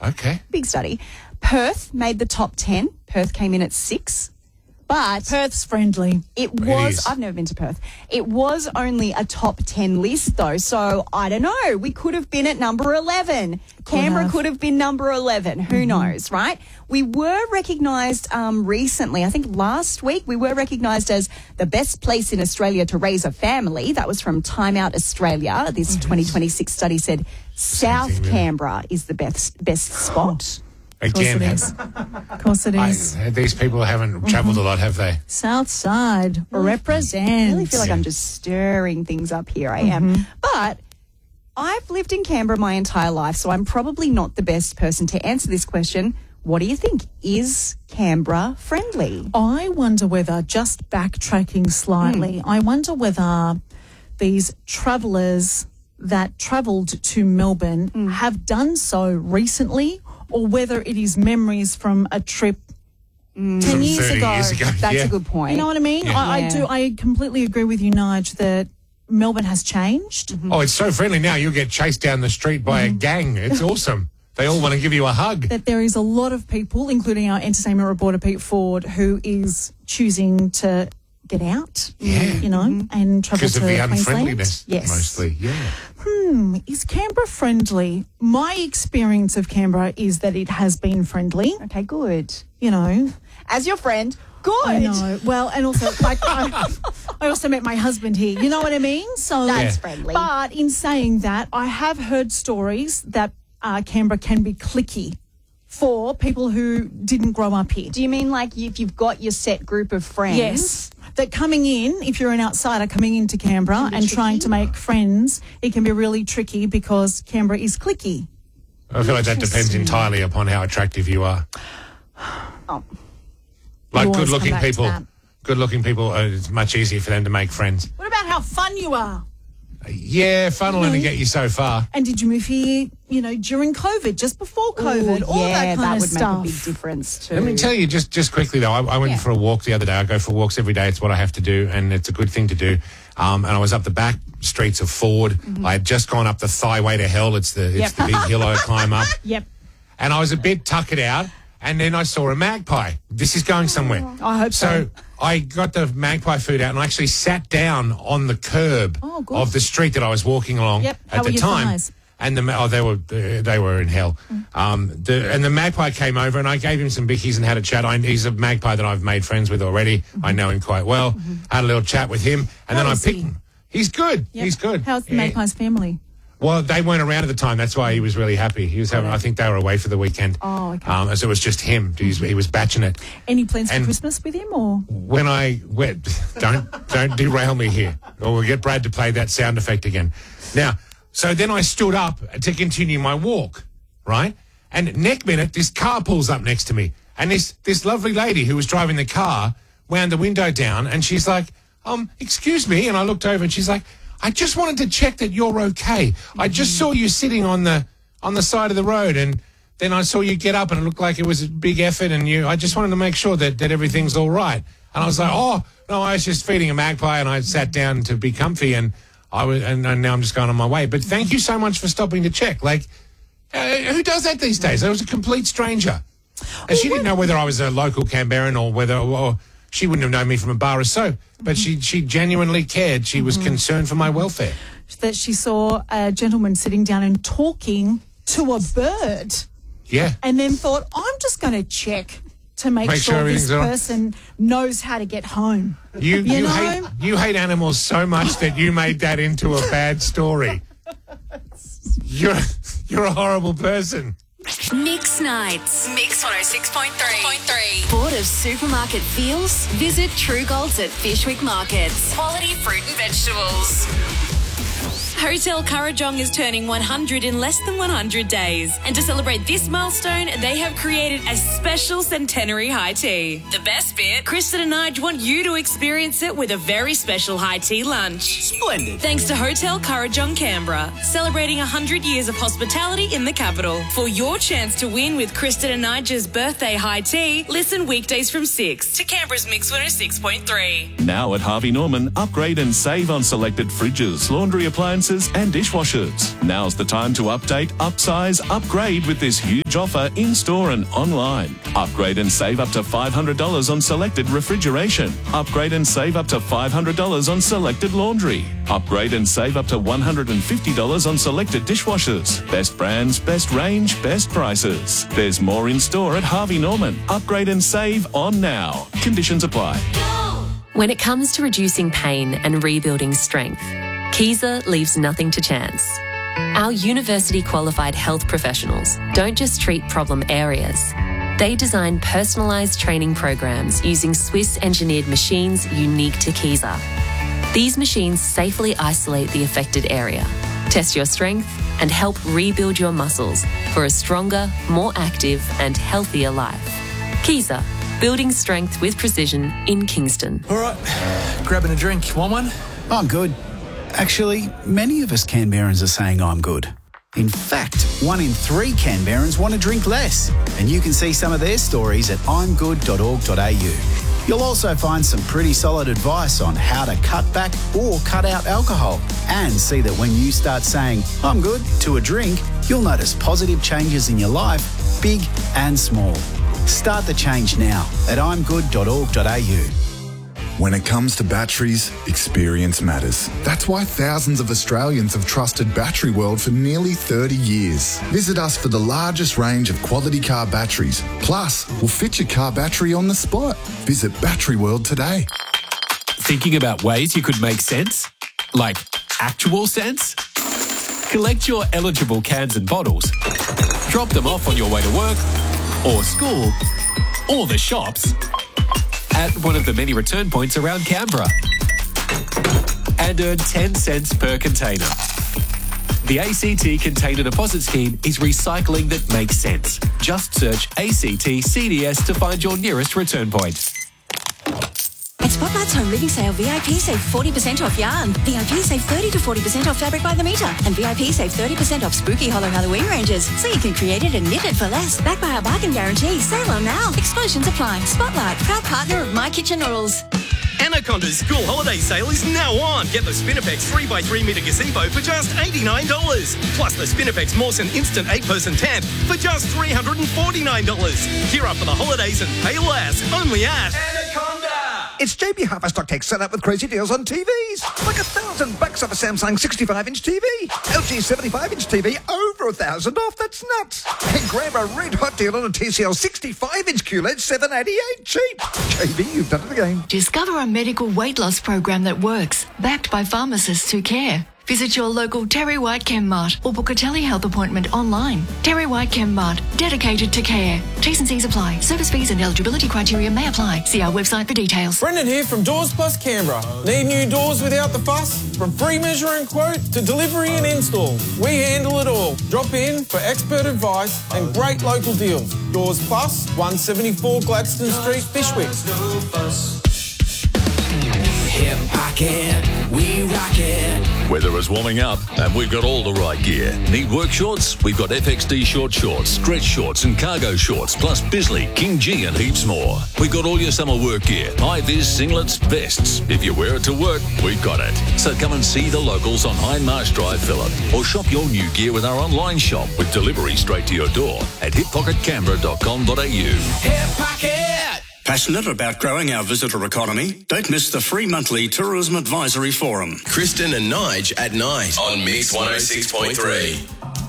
Okay. Big study. Perth made the top 10. Perth came in at 6. But Perth's friendly. it was, is. I've never been to Perth. It was only a top 10 list though. So I don't know. We could have been at number 11. Canberra could have been number 11. Who knows, right? We were recognised recently, I think last week, we were recognised as the best place in Australia to raise a family. That was from Time Out Australia. This 2026 study said South Canberra is the best spot. Again, Of course it is. these people haven't travelled a lot, have they? South Side I represents. really feel like I'm just stirring things up here. I am. But I've lived in Canberra my entire life, so I'm probably not the best person to answer this question. What do you think? Is Canberra friendly? I wonder whether, just backtracking slightly, I wonder whether these travellers that travelled to Melbourne have done so recently, or whether it is memories from a trip 10 years 30 ago. years ago. That's Yeah. a good point. You know what I mean? Yeah. I completely agree with you, Nige, that Melbourne has changed. Oh, it's so friendly now. You'll get chased down the street by a gang. It's awesome. They all want to give you a hug. That there is a lot of people, including our entertainment reporter Pete Ford, who is choosing to get out, you know, and travel Because to of the Queensland. unfriendliness, Yes. mostly. Yeah. Is Canberra friendly? My experience of Canberra is that it has been friendly, Okay, good. you know. As your friend, good. I know. Well, and also, like, I also met my husband here. You know what I mean? So That's Yeah. friendly. But in saying that, I have heard stories that Canberra can be cliquey for people who didn't grow up here. Do you mean like if you've got your set group of friends? Yes. That coming in, if you're an outsider coming into Canberra and trying to make friends, it can be really tricky because Canberra is cliquey. I feel like that depends entirely upon how attractive you are. Oh. Like You always good-looking come back to people. that. Good-looking people, it's much easier for them to make friends. What about how fun you are? Yeah, fun will only get you so far. And did you move here, you know, during COVID, just before COVID, Ooh, all yeah, that kind of would stuff? make a big difference too. Let me tell you, just quickly though, I went Yeah. for a walk the other day. I go for walks every day. It's what I have to do, and it's a good thing to do. And I was up the back streets of Ford. I had just gone up the Thighway to Hell. It's the big hill I climb up. Yep. And I was a bit tuckered out, and then I saw a magpie. This is going somewhere. I hope so. I got the magpie food out and I actually sat down on the curb Oh, good. of the street that I was walking along Yep. How at were the your time. thighs? And they were in hell. And the magpie came over and I gave him some bickies and had a chat. He's a magpie that I've made friends with already. I know him quite well. Had a little chat with him, and then I is picked he? him. He's good. Yep. He's good. How's the Yeah. Magpie's family? Well, they weren't around at the time. That's why he was really happy. He was having. I think they were away for the weekend. Oh, okay. As it was just him. He was batching it. Any plans for And- Christmas with him or? When I went, don't derail me here, or we'll get Brad to play that sound effect again. Now, so then I stood up to continue my walk, right? And next minute, this car pulls up next to me, and this lovely lady who was driving the car wound the window down, and she's like, excuse me, and I looked over, and she's like, I just wanted to check that you're okay. I just saw you sitting on the side of the road, and then I saw you get up, and it looked like it was a big effort, and I just wanted to make sure that everything's all right. And I was like, oh, no, I was just feeding a magpie, and I sat down to be comfy, and now I'm just going on my way. But thank you so much for stopping to check. Like, who does that these days? I was a complete stranger. And she didn't know whether I was a local Canberran or she wouldn't have known me from a bar of soap. But she genuinely cared. She was concerned for my welfare. That she saw a gentleman sitting down and talking to a bird Yeah. and then thought, I'm just going to check to make sure everything's this all right. person knows how to get home. You know? hate animals so much that you made that into a bad story. You're a horrible person. Mix Nights. Mix 106.3. Bored of supermarket feels? Visit True Golds at Fishwick Markets. Quality fruit and vegetables. Hotel Kurrajong is turning 100 in less than 100 days. And to celebrate this milestone, they have created a special centenary high tea. The best bit, Kristen and I want you to experience it with a very special high tea lunch. Splendid. Thanks to Hotel Kurrajong Canberra, celebrating 100 years of hospitality in the capital. For your chance to win with Kristen and Nigel's birthday high tea, listen weekdays from 6 to Canberra's Mix 106.3. Now at Harvey Norman, upgrade and save on selected fridges, laundry appliances appliances and dishwashers. Now's the time to update, upsize, upgrade with this huge offer in-store and online. Upgrade and save up to $500 on selected refrigeration. Upgrade and save up to $500 on selected laundry. Upgrade and save up to $150 on selected dishwashers. Best brands, best range, best prices. There's more in-store at Harvey Norman. Upgrade and save on now. Conditions apply. When it comes to reducing pain and rebuilding strength, Kaiser leaves nothing to chance. Our university-qualified health professionals don't just treat problem areas. They design personalised training programs using Swiss-engineered machines unique to Kaiser. These machines safely isolate the affected area, test your strength, and help rebuild your muscles for a stronger, more active and healthier life. Kaiser, building strength with precision in Kingston. All right, grabbing a drink. Want one? I'm good. Actually, many of us Canberrans are saying I'm good. In fact, 1 in 3 Canberrans want to drink less. And you can see some of their stories at imgood.org.au. You'll also find some pretty solid advice on how to cut back or cut out alcohol. And see that when you start saying, I'm good, to a drink, you'll notice positive changes in your life, big and small. Start the change now at imgood.org.au. When it comes to batteries, experience matters. That's why thousands of Australians have trusted Battery World for nearly 30 years. Visit us for the largest range of quality car batteries. Plus, we'll fit your car battery on the spot. Visit Battery World today. Thinking about ways you could make sense? Like actual sense? Collect your eligible cans and bottles, drop them off on your way to work, or school, or the shops, at one of the many return points around Canberra, and earn 10 cents per container. The ACT Container Deposit Scheme is recycling that makes sense. Just search ACT CDS to find your nearest return point. At Spotlight's Home Living Sale, VIP save 40% off yarn. VIP save 30 to 40% off fabric by the metre. And VIP save 30% off spooky hollow Halloween ranges. So you can create it and knit it for less. Backed by our bargain guarantee. Sale on now. Exclusions apply. Spotlight, proud partner of My Kitchen Noodles. Anaconda's school holiday sale is now on. Get the Spinifex 3x3 metre gazebo for just $89. Plus the Spinifex Mawson Instant 8-person tent for just $349. Gear up for the holidays and pay less. Only at Anaconda. It's JB Hi-Fi Tech set up with crazy deals on TVs. Like $1,000 off a Samsung 65-inch TV. LG 75-inch TV, over $1,000 off. That's nuts. And grab a red hot deal on a TCL 65-inch QLED, $788 cheap. JB, you've done it again. Discover a medical weight loss program that works, backed by pharmacists who care. Visit your local Terry White Chem Mart or book a telehealth appointment online. Terry White Chem Mart, dedicated to care. T's and C's apply. Service fees and eligibility criteria may apply. See our website for details. Brendan here from Doors Plus Canberra. Need new doors without the fuss? From free measure and quote to delivery and install, we handle it all. Drop in for expert advice and great local deals. Doors Plus, 174 Gladstone Street, Fishwick. Hip Pocket, we rock it. Weather is warming up and we've got all the right gear. Need work shorts? We've got FXD short shorts, stretch shorts and cargo shorts, plus Bisley, King G and heaps more. We've got all your summer work gear, high-vis, singlets, vests. If you wear it to work, we've got it. So come and see the locals on Hindmarsh Drive, Phillip, or shop your new gear with our online shop with delivery straight to your door at hippocketcanberra.com.au. Hip Pocket! Passionate about growing our visitor economy? Don't miss the free monthly Tourism Advisory Forum. Kristen and Nige at night on Mix 106.3.